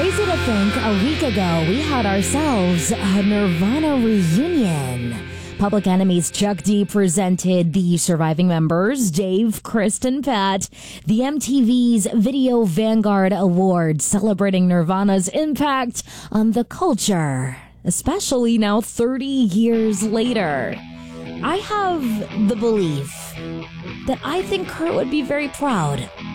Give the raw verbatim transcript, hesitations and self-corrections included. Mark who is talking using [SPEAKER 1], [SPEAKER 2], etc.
[SPEAKER 1] Crazy to think a week ago we had ourselves a Nirvana reunion. Public Enemy's Chuck D presented the surviving members, Dave, Chris, and Pat, the M T V's Video Vanguard Award, celebrating Nirvana's impact on the culture, especially now thirty years later. I have the belief that I think Kurt would be very proud